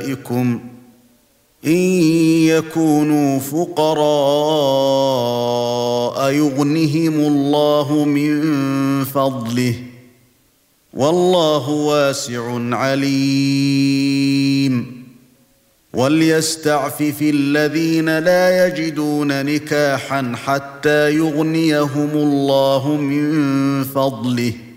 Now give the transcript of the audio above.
نسائكم إن يكونوا فقراء يغنهم الله من فضله والله واسع عليم وليستعفف الذين لا يجدون نكاحا حتى يغنيهم الله من فضله